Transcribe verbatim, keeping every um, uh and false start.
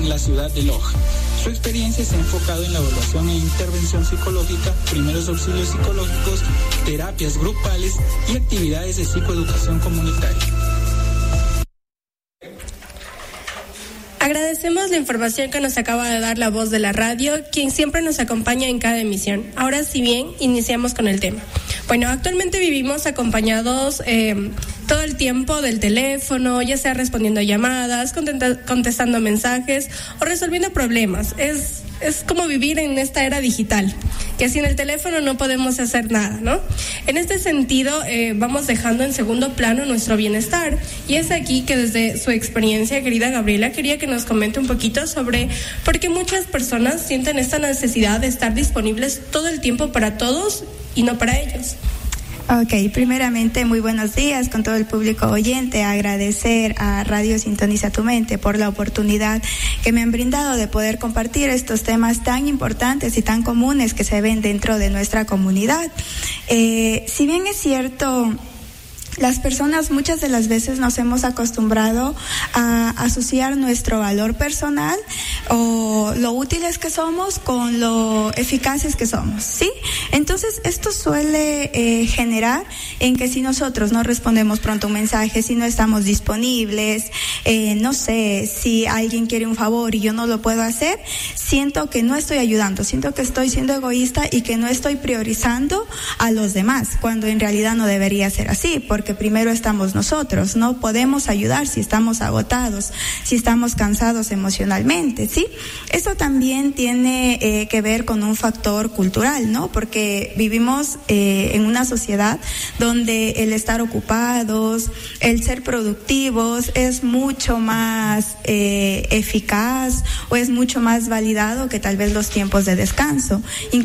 en la ciudad de Loja. Su experiencia se ha enfocado en la evaluación e intervención psicológica, primeros auxilios psicológicos, terapias grupales y actividades de psicoeducación comunitaria. Agradecemos la información que nos acaba de dar la voz de la radio, quien siempre nos acompaña en cada emisión. Ahora, si bien, iniciamos con el tema. Bueno, actualmente vivimos acompañados eh, todo el tiempo del teléfono, ya sea respondiendo a llamadas, contestando mensajes o resolviendo problemas. Es, es como vivir en esta era digital, que sin el teléfono no podemos hacer nada, ¿no? En este sentido, eh, vamos dejando en segundo plano nuestro bienestar. Y es aquí que desde su experiencia, querida Gabriela, quería que nos comente un poquito sobre por qué muchas personas sienten esta necesidad de estar disponibles todo el tiempo para todos y no para ellos. Ok, primeramente muy buenos días con todo el público oyente, agradecer a Radio Sintoniza tu Mente por la oportunidad que me han brindado de poder compartir estos temas tan importantes y tan comunes que se ven dentro de nuestra comunidad. Eh, si bien es cierto, las personas muchas de las veces nos hemos acostumbrado a asociar nuestro valor personal o lo útiles que somos con lo eficaces que somos, ¿sí? Entonces esto suele eh, generar en que si nosotros no respondemos pronto un mensaje, si no estamos disponibles, eh, no sé, si alguien quiere un favor y yo no lo puedo hacer, siento que no estoy ayudando, siento que estoy siendo egoísta y que no estoy priorizando a los demás, cuando en realidad no debería ser así, porque porque primero estamos nosotros, no podemos ayudar si estamos agotados, si estamos cansados emocionalmente, ¿sí? Eso también tiene eh, que ver con un factor cultural, ¿no? Porque vivimos eh, en una sociedad donde el estar ocupados, el ser productivos es mucho más eh, eficaz o es mucho más validado que tal vez los tiempos de descanso.